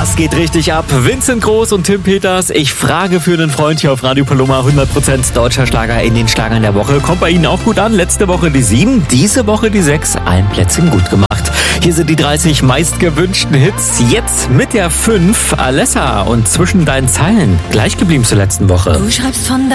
Das geht richtig ab. Vincent Groß und Tim Peters. Ich frage für einen Freund hier auf Radio Paloma. 100% deutscher Schlager in den Schlagern der Woche. Kommt bei Ihnen auch gut an. Letzte Woche die 7, diese Woche die 6. Ein Plätzchen gut gemacht. Hier sind die 30 meistgewünschten Hits. Jetzt mit der 5. Alessa und zwischen deinen Zeilen. Gleich geblieben zur letzten Woche. Du schreibst von